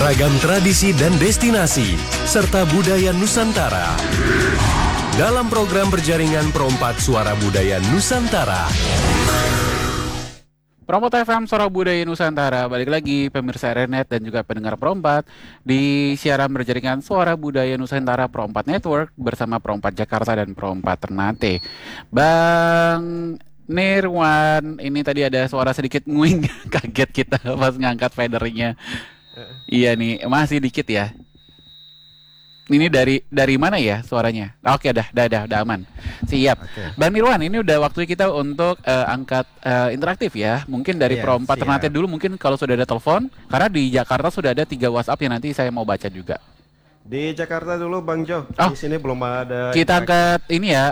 Ragam tradisi dan destinasi, serta budaya Nusantara. Dalam program berjaringan Perompat Suara Budaya Nusantara. Perompat FM Suara Budaya Nusantara, balik lagi pemirsa RNet dan juga pendengar Perompat di siaran berjaringan Suara Budaya Nusantara Perompat Network bersama Perompat Jakarta dan Perompat Ternate. Bang Nirwan, ini tadi ada suara sedikit nguing, kaget kita pas ngangkat fadernya. Iya nih, masih dikit ya. Ini dari mana ya suaranya? Oke, udah aman. Siap. Okay. Bang Nirwan, ini udah waktu kita untuk angkat interaktif ya. Mungkin dari Perompat Ternate dulu, mungkin kalau sudah ada telepon, karena di Jakarta sudah ada 3 WhatsApp yang nanti saya mau baca juga. Di Jakarta dulu Bang Jo. Di sini belum ada. Kita angkat ini ya,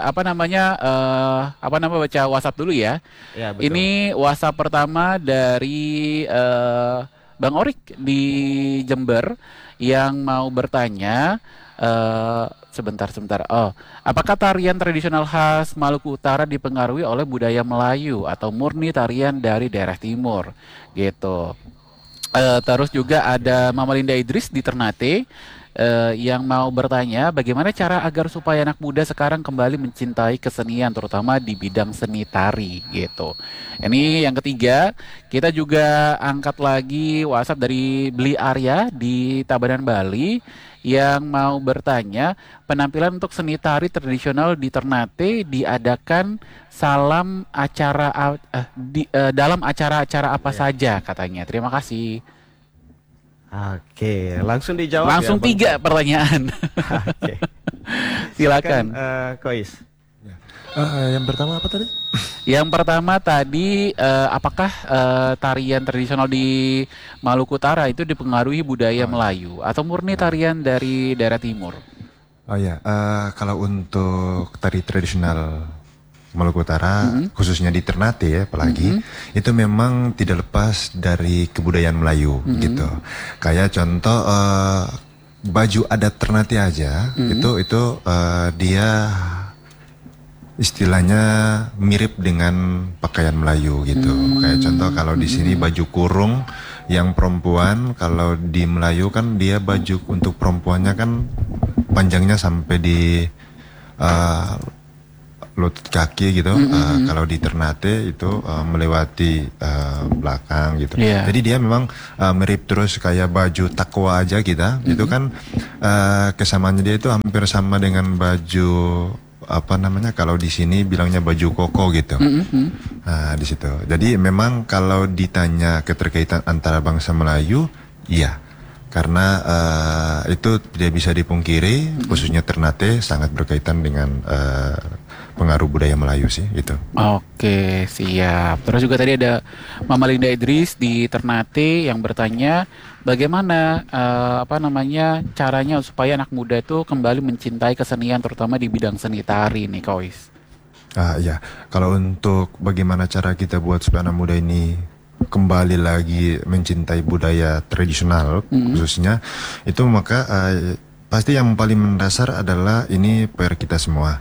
baca WhatsApp dulu ya. Ya, betul. Ini WhatsApp pertama dari Bang Orik di Jember yang mau bertanya. Sebentar. Apakah tarian tradisional khas Maluku Utara dipengaruhi oleh budaya Melayu atau murni tarian dari daerah timur? Gitu. Terus juga ada Mama Linda Idris di Ternate yang mau bertanya bagaimana cara agar supaya anak muda sekarang kembali mencintai kesenian terutama di bidang seni tari gitu. Ini yang ketiga, kita juga angkat lagi WhatsApp dari Beli Arya di Tabanan Bali yang mau bertanya penampilan untuk seni tari tradisional di Ternate diadakan dalam acara-acara apa saja katanya. Terima kasih. Oke, langsung dijawab. Langsung ya, 3 pertanyaan. Oke. Silakan. Kois. Yang pertama apa tadi? Yang pertama tadi apakah tarian tradisional di Maluku Utara itu dipengaruhi budaya Melayu atau murni tarian dari daerah timur? Kalau untuk tari tradisional Maluku Utara, khususnya di Ternate ya, apalagi itu memang tidak lepas dari kebudayaan Melayu gitu. Kayak contoh baju adat Ternate aja, itu dia istilahnya mirip dengan pakaian Melayu gitu. Kayak contoh kalau di sini baju kurung yang perempuan, kalau di Melayu kan dia baju untuk perempuannya kan panjangnya sampai di lutut kaki gitu. Kalau di Ternate itu melewati belakang gitu. Jadi dia memang mirip terus kayak baju takwa aja kita. Itu kan kesamaannya dia itu hampir sama dengan baju kalau di sini bilangnya baju koko gitu. Nah, di situ. Jadi memang kalau ditanya keterkaitan antara bangsa Melayu, iya. Karena itu tidak bisa dipungkiri, khususnya Ternate sangat berkaitan dengan pengaruh budaya Melayu sih gitu. Oke, siap. Terus juga tadi ada Mama Linda Idris di Ternate yang bertanya bagaimana caranya supaya anak muda itu kembali mencintai kesenian terutama di bidang seni tari nih, Kois. Kalau untuk bagaimana cara kita buat supaya anak muda ini kembali lagi mencintai budaya tradisional khususnya itu maka pasti yang paling mendasar adalah ini PR kita semua.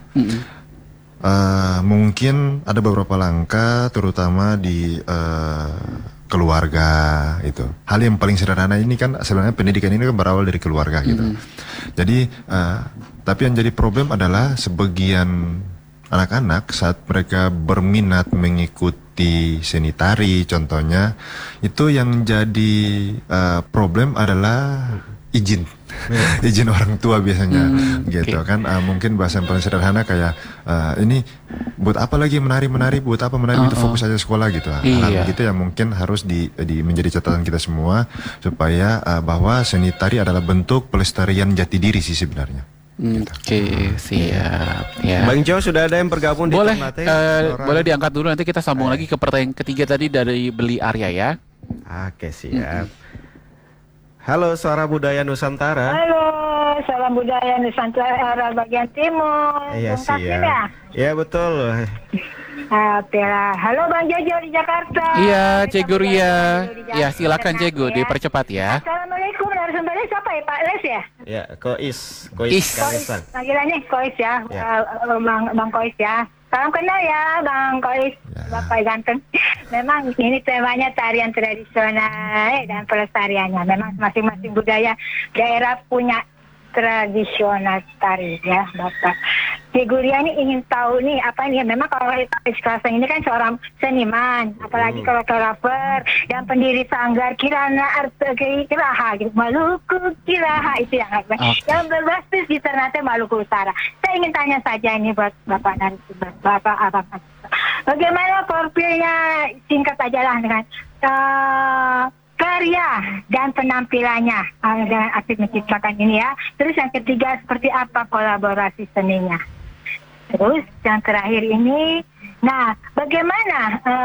Mungkin ada beberapa langkah terutama di keluarga itu. Hal yang paling sederhana ini kan sebenarnya pendidikan ini kan berawal dari keluarga gitu. Jadi tapi yang jadi problem adalah sebagian anak-anak saat mereka berminat mengikuti seni tari contohnya itu yang jadi problem adalah izin orang tua biasanya gitu kan. Mungkin bahasa yang paling sederhana kayak ini buat apa lagi menari buat apa menari itu fokus aja sekolah gitu. Hal begitu yang mungkin harus menjadi catatan kita semua supaya bahwa seni tari adalah bentuk pelestarian jati diri sih sebenarnya. Oke, siap ya. Bang Jo sudah ada yang bergabung di Ternate? Boleh diangkat dulu, nanti kita sambung lagi ke pertanyaan ketiga tadi dari Beli Arya ya. Oke, siap. Halo Suara Budaya Nusantara. Halo, salam budaya Nusantara bagian timur. Iya sih ya. Iya betul. Halo Bang Jojo di Jakarta. Iya, Cegu Ria. Ya, silakan Cegu, dipercepat ya. Assalamualaikum, narasumbernya siapa ya, Pak Les ya? Ya, Kois. Is. Panggilannya Kois ya, Bang Kois ya. Salam kenal ya Bang Kois, Bapak ganteng. Memang ini temanya tarian tradisional dan pelestariannya. Memang masing-masing budaya daerah punya tradisional tari ya Bapak. Figuria ini ingin tahu nih apa ini, memang kalau Kasang ini kan seorang seniman, apalagi kalau koreografer dan pendiri sanggar Kirana Arte Kiraha gitu, Maluku Kiraha itu yang berbasis di Ternate Maluku Utara. Saya ingin tanya saja ini buat Bapak dan Bapak Abang, bagaimana profilnya, singkat saja lah dengan karya dan penampilannya dengan aktif menciptakan ini ya. Terus yang ketiga, seperti apa kolaborasi seninya. Terus yang terakhir ini, nah bagaimana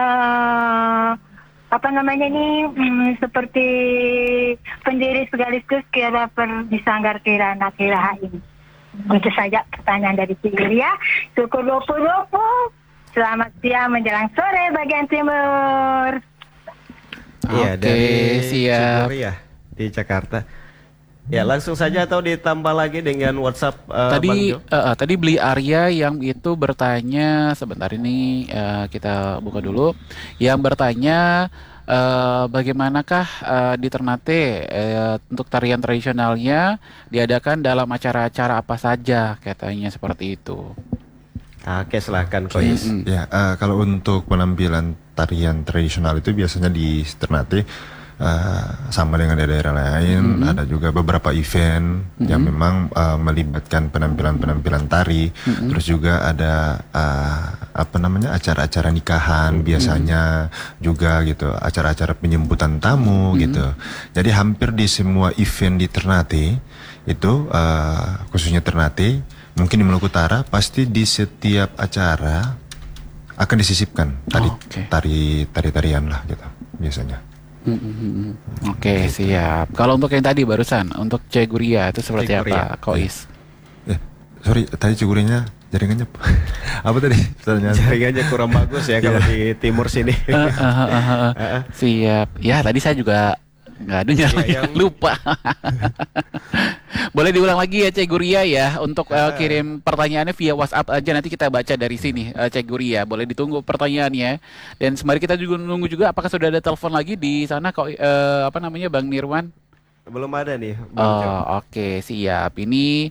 seperti pendiri sekaligus koreografer di Sanggar Kirana Kiraha ini. Itu saja pertanyaan dari Figuria. Syukur lopu-lopu. Selamat siang menjelang sore bagian timur. Iya, Oke, dari siap. Cikuria di Jakarta. Ya, langsung saja atau ditambah lagi dengan WhatsApp Bang Jo? Tadi beli Arya yang itu bertanya, sebentar ini kita buka dulu. Yang bertanya bagaimanakah di Ternate untuk tarian tradisionalnya diadakan dalam acara-acara apa saja, katanya seperti itu. Oke, silahkan Kois. Ya, kalau untuk penampilan tarian tradisional itu biasanya di Ternate sama dengan daerah lain, ada juga beberapa event yang memang melibatkan penampilan-penampilan tari, terus juga ada acara-acara nikahan biasanya juga gitu, acara-acara penyambutan tamu gitu. Jadi hampir di semua event di Ternate itu, khususnya Ternate, mungkin di Maluku Utara, pasti di setiap acara akan disisipkan tarian lah gitu biasanya. Oke, siap. Kalau untuk yang tadi barusan, untuk Ciguria itu seperti Ciguria. apa, Kois? Sorry, tadi Cigurianya jaringannya apa tadi pertanyaannya? Jaringannya kurang bagus ya kalau di timur sini. Siap. Ya, tadi saya juga nggak ada nyala, lupa. Boleh diulang lagi ya Ciguria ya, untuk kirim pertanyaannya via WhatsApp aja, nanti kita baca dari sini Ciguria. Boleh ditunggu pertanyaannya. Dan sembari kita juga nunggu juga apakah sudah ada telepon lagi di sana kok Bang Nirwan? Belum ada nih Bang Jo. Oke, siap. Ini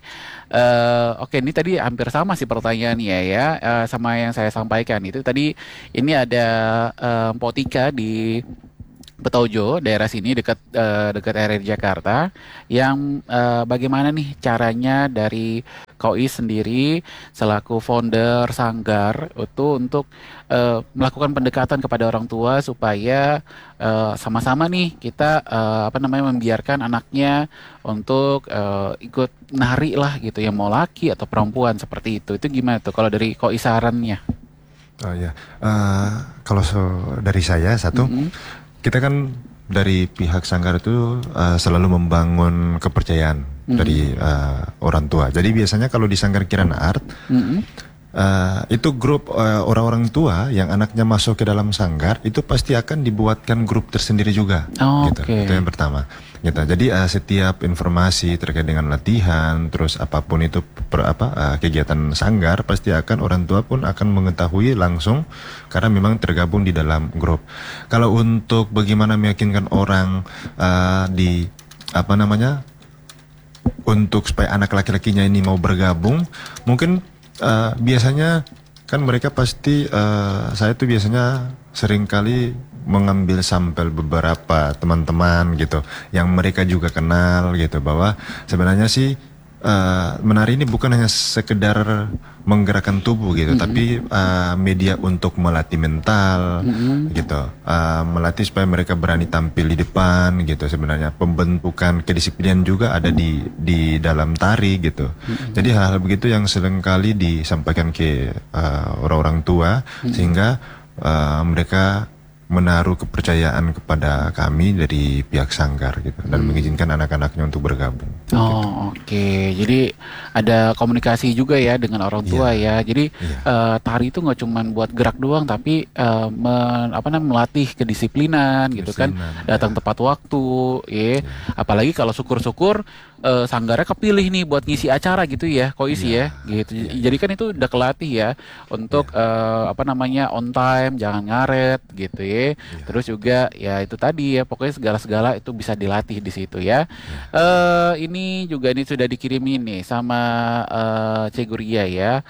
ini tadi hampir sama sih pertanyaannya ya, sama yang saya sampaikan itu tadi. Ini ada Potika di Betojo, daerah sini dekat area Jakarta, yang bagaimana nih caranya dari Kois sendiri selaku founder Sanggar itu untuk melakukan pendekatan kepada orang tua supaya sama-sama nih kita membiarkan anaknya untuk ikut nari lah gitu, yang mau laki atau perempuan seperti itu. Itu gimana tuh kalau dari Kois sarannya? Oh ya, kalau dari saya satu. Kita kan dari pihak Sanggar itu selalu membangun kepercayaan dari orang tua. Jadi biasanya kalau di Sanggar Kirana Art itu grup orang-orang tua yang anaknya masuk ke dalam Sanggar itu pasti akan dibuatkan grup tersendiri juga. Gitu. Itu yang pertama. Gitu. Jadi setiap informasi terkait dengan latihan, terus apapun itu kegiatan Sanggar, pasti akan orang tua pun akan mengetahui langsung karena memang tergabung di dalam grup. Kalau untuk bagaimana meyakinkan orang untuk supaya anak laki-lakinya ini mau bergabung, mungkin biasanya kan mereka pasti saya tuh biasanya seringkali mengambil sampel beberapa teman-teman gitu yang mereka juga kenal gitu, bahwa sebenarnya sih menari ini bukan hanya sekedar menggerakkan tubuh gitu, tapi media untuk melatih mental gitu, melatih supaya mereka berani tampil di depan gitu. Sebenarnya pembentukan kedisiplinan juga ada di dalam tari gitu. Jadi hal-hal begitu yang seringkali disampaikan ke orang-orang tua sehingga mereka menaruh kepercayaan kepada kami dari pihak Sanggar gitu, dan mengizinkan anak-anaknya untuk bergabung. Oke. Jadi ada komunikasi juga ya dengan orang tua ya. Jadi tari itu nggak cuma buat gerak doang, tapi melatih kedisiplinan gitu kan. Datang tepat waktu, Apalagi kalau syukur-syukur sanggarnya kepilih nih buat ngisi acara gitu ya, Kois ya, gitu. Jadi kan itu udah kelatih ya untuk apa namanya on time, jangan ngaret gitu ya. Terus juga ya itu tadi ya, pokoknya segala-segala itu bisa dilatih di situ ya. Ini juga nih sudah dikirimin nih sama Ceguria ya.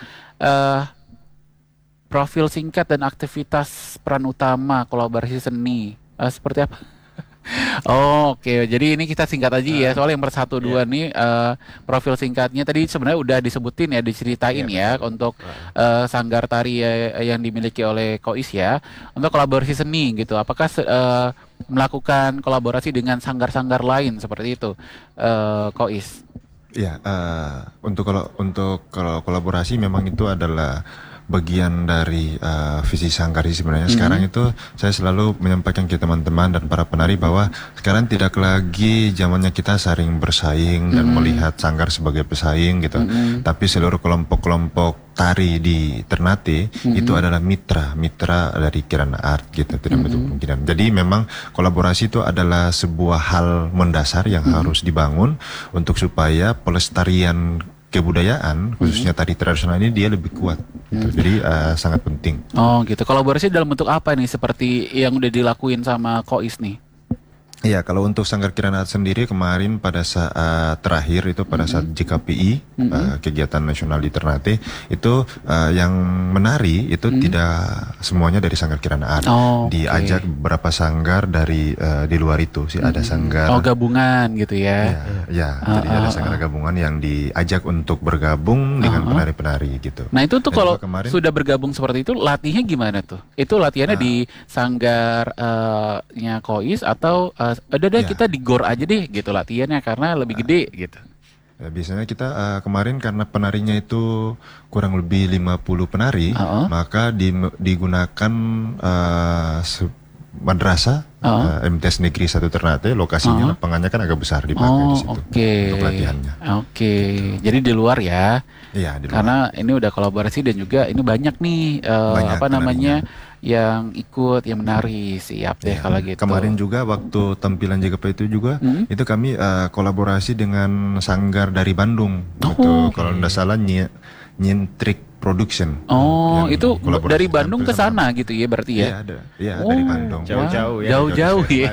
Profil singkat dan aktivitas peran utama kolaborasi seni seperti apa? Oh, oke. Jadi ini kita singkat aja ya. Soal yang bersatu dua nih profil singkatnya tadi sebenarnya udah disebutin ya, diceritain ya untuk sanggar tari yang dimiliki oleh Kois ya. Untuk kolaborasi seni gitu. Apakah melakukan kolaborasi dengan sanggar-sanggar lain seperti itu, Kois? Ya, untuk kalau kolaborasi memang itu adalah bagian dari visi sanggar sebenarnya. Sekarang itu saya selalu menyampaikan ke teman-teman dan para penari bahwa sekarang tidak lagi zamannya kita saling bersaing dan melihat sanggar sebagai pesaing gitu. Tapi seluruh kelompok-kelompok tari di Ternate itu adalah mitra dari Kirana Art gitu, tidak menutup kemungkinan. Jadi memang kolaborasi itu adalah sebuah hal mendasar yang harus dibangun untuk supaya pelestarian kebudayaan khususnya tari tradisional ini dia lebih kuat gitu. Jadi sangat penting. Oh gitu. Kolaborasi dalam bentuk apa nih seperti yang udah dilakuin sama Kois nih? Iya, kalau untuk Sanggar Kirana Art sendiri kemarin pada saat terakhir itu pada saat JKPI kegiatan nasional di Ternate itu yang menari itu tidak semuanya dari Sanggar Kirana Art. Diajak beberapa sanggar dari di luar itu sih ada sanggar. Oh gabungan gitu ya? Ya, jadi ada sanggar gabungan yang diajak untuk bergabung dengan penari-penari gitu. Nah itu tuh Dan kalau kemarin, sudah bergabung seperti itu latihnya gimana tuh? Itu latihannya di sanggarnya Kois atau udah deh kita di GOR aja deh gitu latihannya karena lebih gede gitu. Biasanya kita kemarin karena penarinya itu kurang lebih 50 penari, maka digunakan madrasah MTs Negeri 1 Ternate, lokasinya lapangannya kan agak besar dipakai di situ untuk latihannya. Jadi di luar ya. Iya, di luar. Karena ini udah kolaborasi dan juga ini banyak nih apa namanya yang ikut yang menari. Siap deh kalau gitu. Kemarin juga waktu tampilan JKP itu juga itu kami kolaborasi dengan sanggar dari Bandung. Itu kalau tidak salah Nyentrik Production. Itu dari Bandung ke sana gitu ya berarti ya? Iya, ada. Iya, dari Bandung. Jauh-jauh ya. Jauh-jauh ya.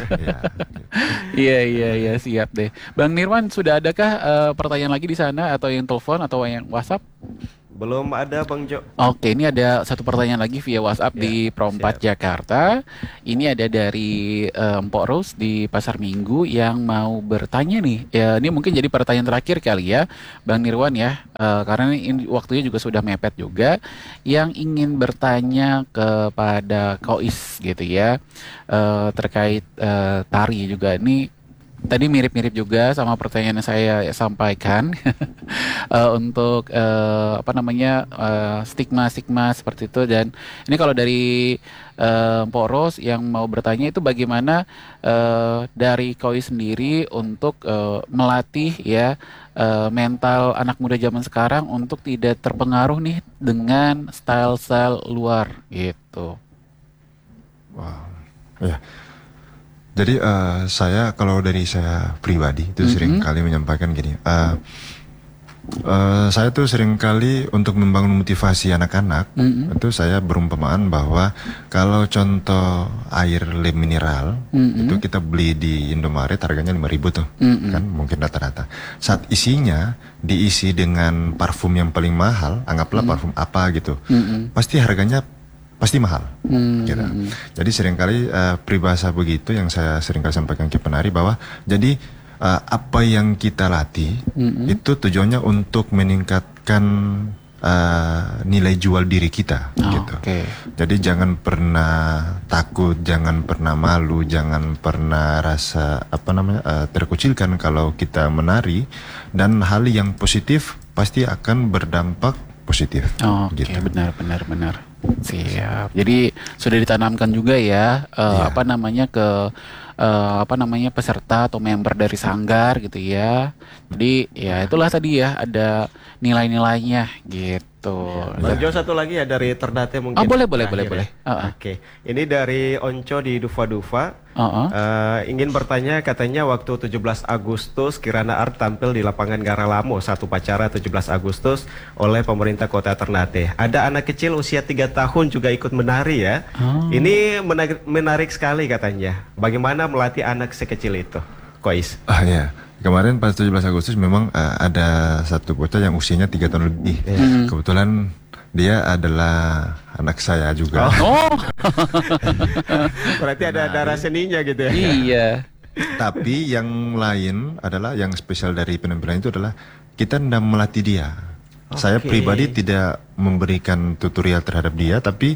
Iya. Iya, siap deh. Bang Nirwan, sudah adakah pertanyaan lagi di sana atau yang telepon atau yang WhatsApp? Belum ada Bang Jo. Oke, ini ada satu pertanyaan lagi via WhatsApp di Pro4 Jakarta. Ini ada dari Mpok Rose di Pasar Minggu yang mau bertanya nih. Ya, ini mungkin jadi pertanyaan terakhir kali ya, Bang Nirwan ya. Karena ini waktunya juga sudah mepet juga. Yang ingin bertanya kepada Kois gitu ya, terkait tari juga. Ini tadi mirip-mirip juga sama pertanyaan yang saya sampaikan untuk apa namanya stigma-stigma seperti itu. Dan ini kalau dari Mpok Ros yang mau bertanya itu bagaimana dari Kois sendiri untuk melatih ya mental anak muda zaman sekarang untuk tidak terpengaruh nih dengan style-style luar gitu. Wow, ya. Jadi saya kalau dari saya pribadi itu sering kali menyampaikan gini, saya tuh sering kali untuk membangun motivasi anak-anak itu saya berumpamaan bahwa kalau contoh air lem mineral itu kita beli di Indomaret harganya 5.000 tuh, kan mungkin rata-rata. Saat isinya diisi dengan parfum yang paling mahal, anggaplah parfum apa gitu, pasti harganya pasti mahal, gitu. Jadi seringkali peribahasa begitu yang saya seringkali sampaikan ke penari bahwa jadi apa yang kita latih itu tujuannya untuk meningkatkan nilai jual diri kita, gitu. Jadi jangan pernah takut, jangan pernah malu, jangan pernah rasa terkucilkan kalau kita menari, dan hal yang positif pasti akan berdampak positif. Gitu. Benar. Siap. Jadi sudah ditanamkan juga ya apa namanya ke peserta atau member dari sanggar gitu ya. Jadi ya itulah tadi ya ada nilai-nilainya gitu. Betul. Bang Jo, satu lagi ya dari Ternate mungkin. Oh, boleh. terakhir ya. Oke, ini dari Onco di Dufa-Dufa. Ingin bertanya, katanya waktu 17 Agustus Kirana Art tampil di lapangan Garalamo, satu upacara 17 Agustus oleh pemerintah kota Ternate. Ada anak kecil usia 3 tahun juga ikut menari ya. Ini menarik sekali katanya. Bagaimana melatih anak sekecil itu, Kois? Ya. Kemarin pas 17 Agustus memang ada satu bocah yang usianya 3 tahun lebih. Kebetulan dia adalah anak saya juga. Berarti ada darah seninya gitu ya. Iya. Tapi yang lain adalah yang spesial dari penampilan itu adalah kita tidak melatih dia. Saya pribadi tidak memberikan tutorial terhadap dia, tapi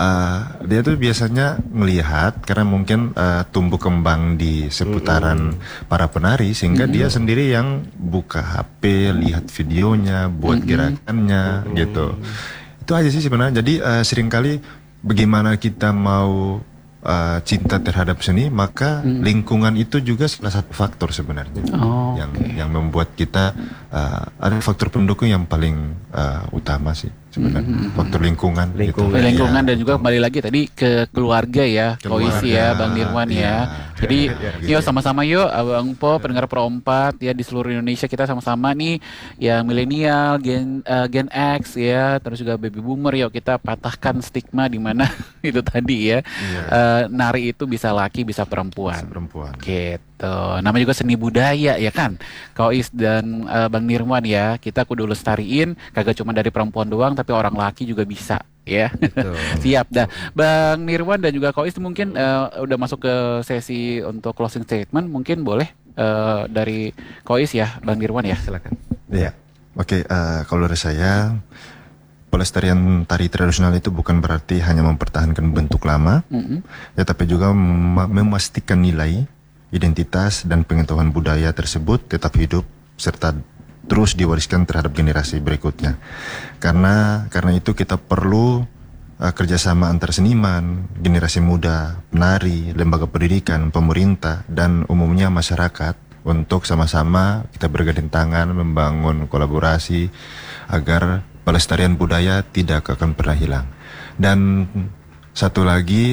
dia tuh biasanya melihat karena mungkin tumbuh kembang di seputaran para penari, sehingga dia sendiri yang buka HP, lihat videonya, buat gerakannya gitu. Itu aja sih sebenarnya. Jadi seringkali bagaimana kita mau cinta terhadap seni, maka lingkungan itu juga salah satu faktor sebenarnya yang membuat kita ada faktor pendukung yang paling utama sih sebenarnya, faktor lingkungan. Lingkungan dan juga kembali lagi tadi ke keluarga ya, Kois ya, Bang Nirwan ya. Jadi yuk sama-sama yuk Abang Po, pendengar Pro 4 ya di seluruh Indonesia, kita sama-sama nih yang milenial, Gen X ya, terus juga baby boomer, yuk kita patahkan stigma di mana itu tadi ya. Nari itu bisa laki, bisa perempuan. Gitu. Namanya juga seni budaya ya kan, Kois dan Bang Nirwan ya. Kita kudu lestariin, kagak cuma dari perempuan doang, tapi orang laki juga bisa ya. Siap dah. Bang Nirwan dan juga Kois mungkin udah masuk ke sesi untuk closing statement, mungkin boleh dari Kois ya, Bang Nirwan ya. Silakan. Iya. Oke, kalau dari saya, pelestarian tari tradisional itu bukan berarti hanya mempertahankan bentuk lama, ya, tapi juga memastikan nilai, identitas, dan pengetahuan budaya tersebut tetap hidup serta terus diwariskan terhadap generasi berikutnya. Karena itu kita perlu kerjasama antar seniman, generasi muda, penari, lembaga pendidikan, pemerintah, dan umumnya masyarakat untuk sama-sama kita bergandeng tangan membangun kolaborasi agar pelestarian budaya tidak akan pernah hilang. Dan satu lagi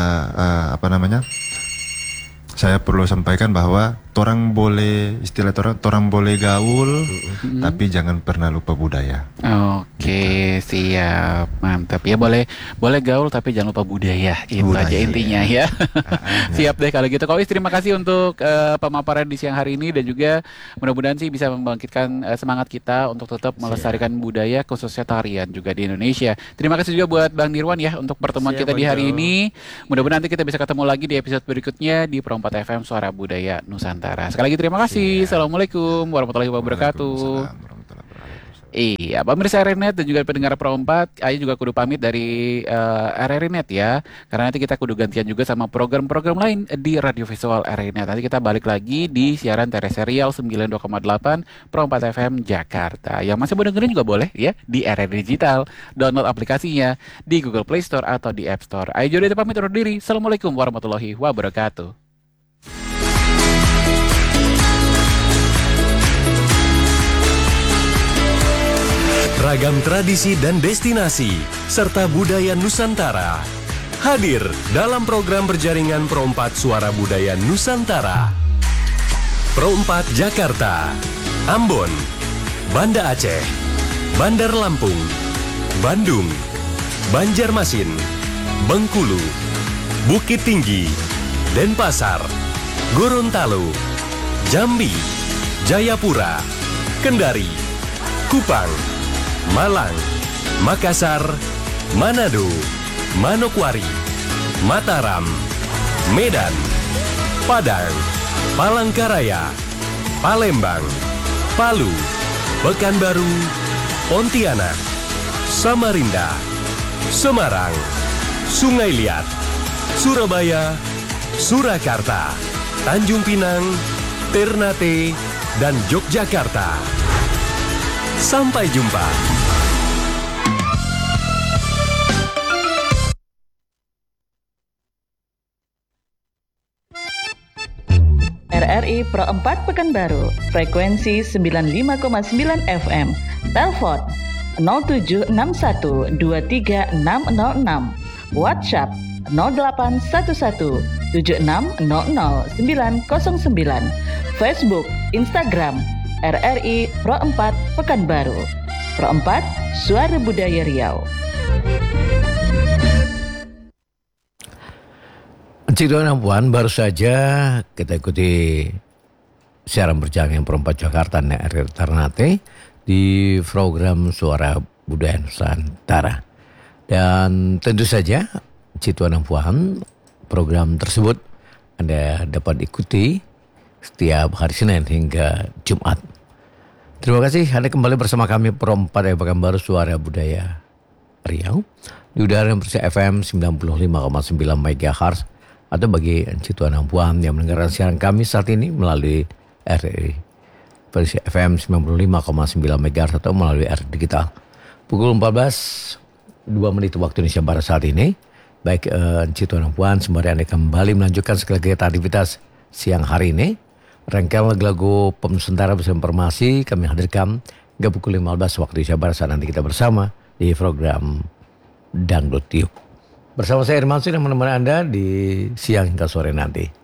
saya perlu sampaikan bahwa orang boleh gaul, tapi jangan pernah lupa budaya. Oke, siap, mantap ya. Boleh gaul tapi jangan lupa budaya. Itu aja intinya ya. Siap deh kalau gitu. Kois, terima kasih untuk pemaparan di siang hari ini, dan juga mudah-mudahan sih bisa membangkitkan semangat kita untuk tetap melestarikan budaya, khususnya tarian juga di Indonesia. Terima kasih juga buat Bang Nirwan ya untuk pertemuan kita di hari ini. Mudah-mudahan nanti kita bisa ketemu lagi di episode berikutnya di Pro 4 FM Suara Budaya Nusantara. Sekali lagi terima kasih. Assalamualaikum warahmatullahi wabarakatuh. Iya, pemirsa RRI Net dan juga pendengar Pro 4, Ayu juga kudu pamit dari RRI Net ya. Karena nanti kita kudu gantian juga sama program-program lain di Radio Visual RRI Net. Nanti kita balik lagi di siaran tereserial 92,8 Pro 4 FM Jakarta. Yang masih mau dengerin juga boleh ya di RRI Digital. Download aplikasinya di Google Play Store atau di App Store. Ayu juga pamit undur diri. Assalamualaikum warahmatullahi wabarakatuh. Ragam tradisi dan destinasi, serta budaya Nusantara hadir dalam program berjaringan Pro 4 Suara Budaya Nusantara. Pro 4 Jakarta, Ambon, Banda Aceh, Bandar Lampung, Bandung, Banjarmasin, Bengkulu, Bukit Tinggi, Denpasar, Gorontalo, Jambi, Jayapura, Kendari, Kupang, Malang, Makassar, Manado, Manokwari, Mataram, Medan, Padang, Palangkaraya, Palembang, Palu, Pekanbaru, Pontianak, Samarinda, Semarang, Sungai Liat, Surabaya, Surakarta, Tanjung Pinang, Ternate, dan Yogyakarta. Sampai jumpa. RRI Pro 4 Pekanbaru, frekuensi 95,9 FM. Telepon 0761 23606, WhatsApp 0811 7600 Facebook, Instagram RRI Pro 4 Pekanbaru. Pro 4 Suara Budaya Riau. Cikgu dan Puan, baru saja kita ikuti siaran berjalan yang Pro 4 Jakarta RRI Ternate di program Suara Budaya Nusantara. Dan tentu saja Cikgu dan Puan, program tersebut Anda dapat ikuti setiap hari Senin hingga Jumat. Terima kasih Anda kembali bersama kami Pro 4 Pekanbaru Suara Budaya Riau di udara Persija FM 95,9 MHz, atau bagi Cituan Puan yang mendengarkan siaran kami saat ini melalui RRI Persija FM 95,9 MHz atau melalui RRI Digital. Pukul 14.02 waktu Indonesia Barat saat ini. Baik Cituan Puan, sembari Anda kembali melanjutkan segala kegiatan aktivitas siang hari ini. Rangkaian lagu-lagu pop Nusantara bersama informasi kami hadirkan hingga pukul 15 waktu Indonesia Barat saat nanti kita bersama di program Dangdut Tiup. Bersama saya Irman Sudi yang menemani Anda di siang hingga sore nanti.